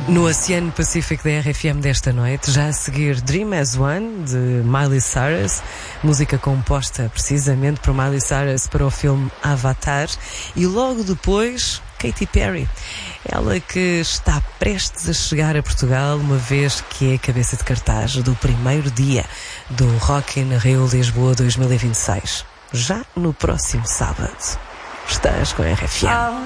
No Oceano Pacífico da RFM desta noite, já a seguir Dream as One, de Miley Cyrus, música composta precisamente por Miley Cyrus para o filme Avatar, e logo depois Katy Perry, ela que está prestes a chegar a Portugal, uma vez que é a cabeça de cartaz do primeiro dia do Rock in Rio Lisboa 2026, já no próximo sábado. Estás com a RFM.